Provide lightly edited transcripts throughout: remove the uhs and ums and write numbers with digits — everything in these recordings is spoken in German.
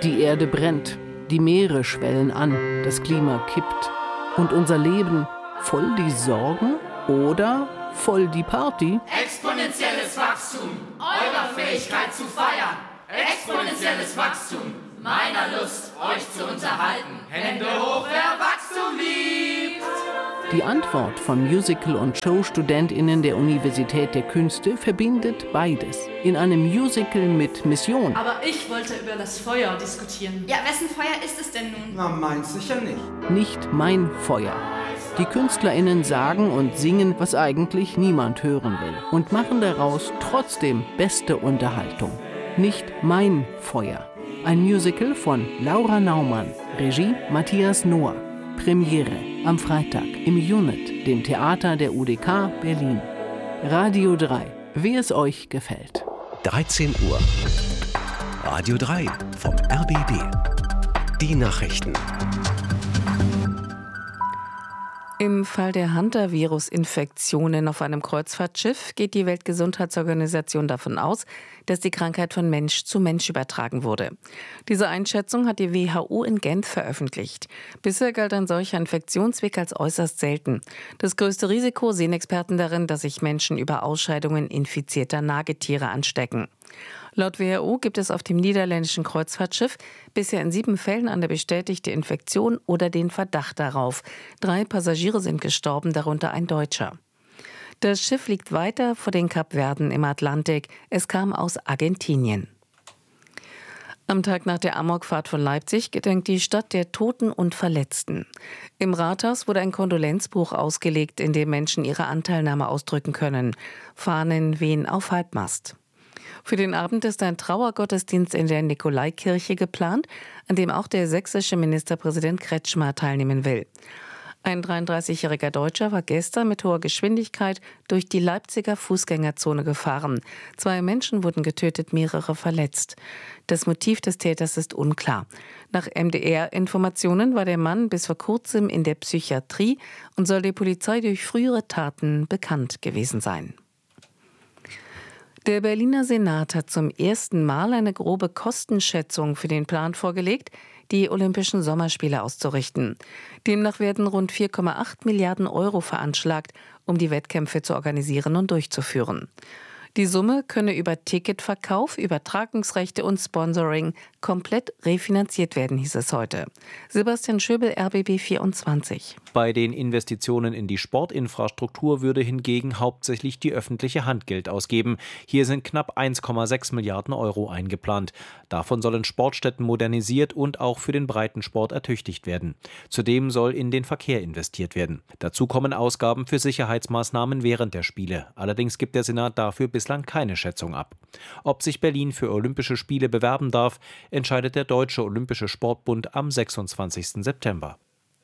Die Erde brennt, die Meere schwellen an, das Klima kippt. Und unser Leben voll die Sorgen oder voll die Party? Exponentielles Wachstum, eurer Fähigkeit zu feiern. Exponentielles Wachstum, meiner Lust, euch zu unterhalten. Hände hoch, wer Wachstum liebt! Die Antwort von Musical- und Showstudentinnen der Universität der Künste verbindet beides in einem Musical mit Mission. Aber ich wollte über das Feuer diskutieren. Ja, wessen Feuer ist es denn nun? Na, meins sicher nicht. Nicht mein Feuer. Die KünstlerInnen sagen und singen, was eigentlich niemand hören will und machen daraus trotzdem beste Unterhaltung. Nicht mein Feuer. Ein Musical von Laura Naumann, Regie Matthias Noah. Premiere am Freitag im Unit, dem Theater der UDK Berlin. Radio 3, wie es euch gefällt. 13 Uhr. Radio 3 vom RBB. Die Nachrichten. Im Fall der Hantavirus-Infektionen auf einem Kreuzfahrtschiff geht die Weltgesundheitsorganisation davon aus, dass die Krankheit von Mensch zu Mensch übertragen wurde. Diese Einschätzung hat die WHO in Genf veröffentlicht. Bisher galt ein solcher Infektionsweg als äußerst selten. Das größte Risiko sehen Experten darin, dass sich Menschen über Ausscheidungen infizierter Nagetiere anstecken. Laut WHO gibt es auf dem niederländischen Kreuzfahrtschiff bisher in 7 Fällen eine bestätigte Infektion oder den Verdacht darauf. 3 Passagiere sind gestorben, darunter ein Deutscher. Das Schiff liegt weiter vor den Kapverden im Atlantik. Es kam aus Argentinien. Am Tag nach der Amokfahrt von Leipzig gedenkt die Stadt der Toten und Verletzten. Im Rathaus wurde ein Kondolenzbuch ausgelegt, in dem Menschen ihre Anteilnahme ausdrücken können. Fahnen wehen auf Halbmast. Für den Abend ist ein Trauergottesdienst in der Nikolaikirche geplant, an dem auch der sächsische Ministerpräsident Kretschmer teilnehmen will. Ein 33-jähriger Deutscher war gestern mit hoher Geschwindigkeit durch die Leipziger Fußgängerzone gefahren. 2 Menschen wurden getötet, mehrere verletzt. Das Motiv des Täters ist unklar. Nach MDR-Informationen war der Mann bis vor kurzem in der Psychiatrie und soll der Polizei durch frühere Taten bekannt gewesen sein. Der Berliner Senat hat zum ersten Mal eine grobe Kostenschätzung für den Plan vorgelegt, die Olympischen Sommerspiele auszurichten. Demnach werden rund 4,8 Milliarden Euro veranschlagt, um die Wettkämpfe zu organisieren und durchzuführen. Die Summe könne über Ticketverkauf, Übertragungsrechte und Sponsoring komplett refinanziert werden, hieß es heute. Sebastian Schöbel, RBB 24. Bei den Investitionen in die Sportinfrastruktur würde hingegen hauptsächlich die öffentliche Hand Geld ausgeben. Hier sind knapp 1,6 Milliarden Euro eingeplant. Davon sollen Sportstätten modernisiert und auch für den Breitensport ertüchtigt werden. Zudem soll in den Verkehr investiert werden. Dazu kommen Ausgaben für Sicherheitsmaßnahmen während der Spiele. Allerdings gibt der Senat dafür bislang keine Schätzung ab. Ob sich Berlin für Olympische Spiele bewerben darf, entscheidet der Deutsche Olympische Sportbund am 26. September.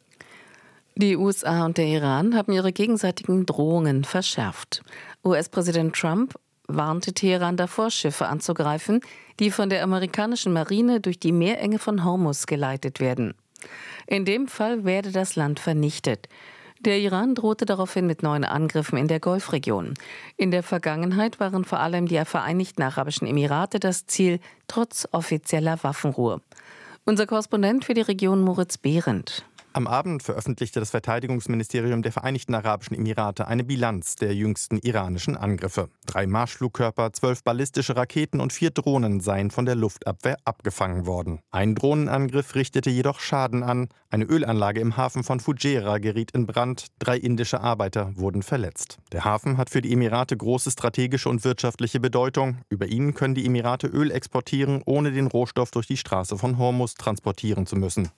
Die USA und der Iran haben ihre gegenseitigen Drohungen verschärft. US-Präsident Trump warnte Teheran davor, Schiffe anzugreifen, die von der amerikanischen Marine durch die Meerenge von Hormuz geleitet werden. In dem Fall werde das Land vernichtet. Der Iran drohte daraufhin mit neuen Angriffen in der Golfregion. In der Vergangenheit waren vor allem die Vereinigten Arabischen Emirate das Ziel, trotz offizieller Waffenruhe. Unser Korrespondent für die Region Moritz Behrendt. Am Abend veröffentlichte das Verteidigungsministerium der Vereinigten Arabischen Emirate eine Bilanz der jüngsten iranischen Angriffe. 3 Marschflugkörper, 12 ballistische Raketen und 4 Drohnen seien von der Luftabwehr abgefangen worden. Ein Drohnenangriff richtete jedoch Schaden an. Eine Ölanlage im Hafen von Fujairah geriet in Brand. 3 indische Arbeiter wurden verletzt. Der Hafen hat für die Emirate große strategische und wirtschaftliche Bedeutung. Über ihn können die Emirate Öl exportieren, ohne den Rohstoff durch die Straße von Hormuz transportieren zu müssen.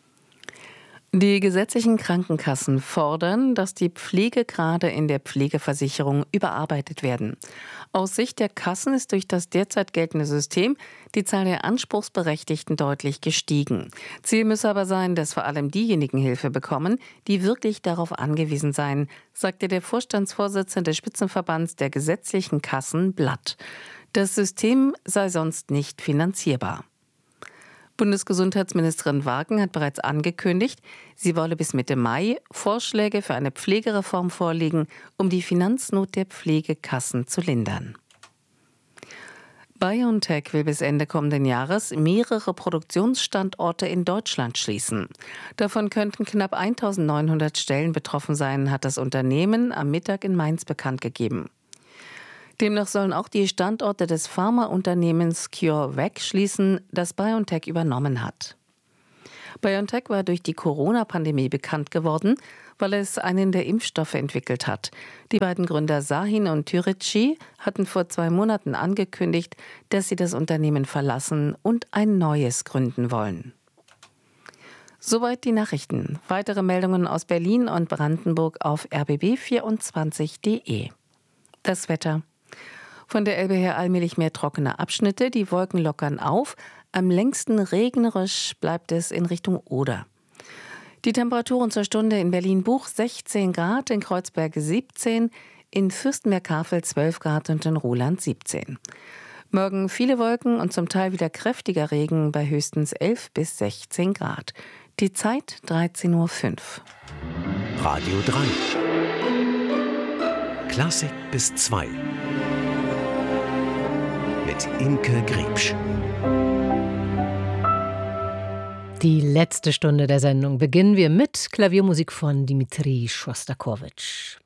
Die gesetzlichen Krankenkassen fordern, dass die Pflegegrade in der Pflegeversicherung überarbeitet werden. Aus Sicht der Kassen ist durch das derzeit geltende System die Zahl der Anspruchsberechtigten deutlich gestiegen. Ziel müsse aber sein, dass vor allem diejenigen Hilfe bekommen, die wirklich darauf angewiesen seien, sagte der Vorstandsvorsitzende des Spitzenverbands der gesetzlichen Kassen Blatt. Das System sei sonst nicht finanzierbar. Bundesgesundheitsministerin Wagen hat bereits angekündigt, sie wolle bis Mitte Mai Vorschläge für eine Pflegereform vorlegen, um die Finanznot der Pflegekassen zu lindern. BioNTech will bis Ende kommenden Jahres mehrere Produktionsstandorte in Deutschland schließen. Davon könnten knapp 1.900 Stellen betroffen sein, hat das Unternehmen am Mittag in Mainz bekannt gegeben. Demnach sollen auch die Standorte des Pharmaunternehmens CureVac schließen, das BioNTech übernommen hat. BioNTech war durch die Corona-Pandemie bekannt geworden, weil es einen der Impfstoffe entwickelt hat. Die beiden Gründer Sahin und Türeci hatten vor 2 Monaten angekündigt, dass sie das Unternehmen verlassen und ein neues gründen wollen. Soweit die Nachrichten. Weitere Meldungen aus Berlin und Brandenburg auf rbb24.de. Das Wetter. Von der Elbe her allmählich mehr trockene Abschnitte, die Wolken lockern auf. Am längsten regnerisch bleibt es in Richtung Oder. Die Temperaturen zur Stunde in Berlin-Buch 16 Grad, in Kreuzberg 17, in Fürstenberg-Havel 12 Grad und in Ruhland 17. Morgen viele Wolken und zum Teil wieder kräftiger Regen bei höchstens 11 bis 16 Grad. Die Zeit 13.05 Uhr. Radio 3. Klassik bis 2. Mit Imke Griebsch. Die letzte Stunde der Sendung beginnen wir mit Klaviermusik von Dmitri Schostakowitsch.